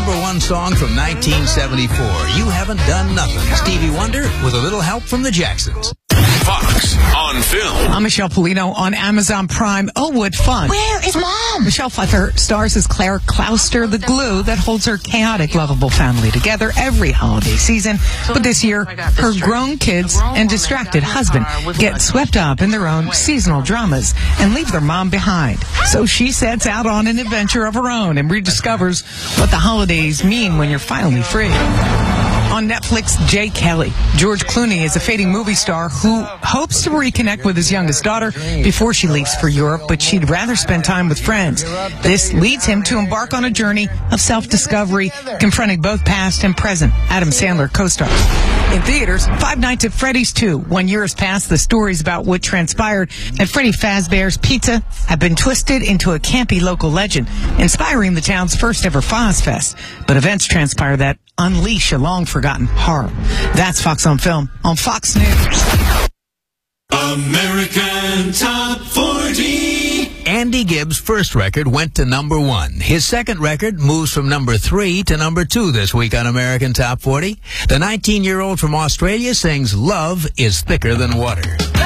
#1 song from 1974. You Haven't Done Nothing. Stevie Wonder with a little help from the Jacksons. Fox on Film. I'm Michelle Polino on Amazon Prime. Oh, what fun. Where is Mom? Michelle Pfeiffer stars as Claire Clouster, the glue that holds her chaotic, lovable family together every holiday season. But this year, her grown kids and distracted husband get swept up in their own seasonal dramas and leave their mom behind. So she sets out on an adventure of her own and rediscovers what the holidays mean when you're finally free. On Netflix, Jay Kelly. George Clooney is a fading movie star who hopes to reconnect with his youngest daughter before she leaves for Europe, but she'd rather spend time with friends. This leads him to embark on a journey of self-discovery, confronting both past and present. Adam Sandler co-stars. In theaters, Five Nights at Freddy's 2. 1 year has passed. The stories about what transpired at Freddy Fazbear's Pizza have been twisted into a campy local legend, inspiring the town's first ever Foz Fest. But events transpire that unleash a long-forgotten horror. That's Fox on Film on Fox News. American Top 40. Andy Gibbs' first record went to #1. His second record moves from #3 to #2 this week on American Top 40. The 19-year-old from Australia sings Love is Thicker Than Water.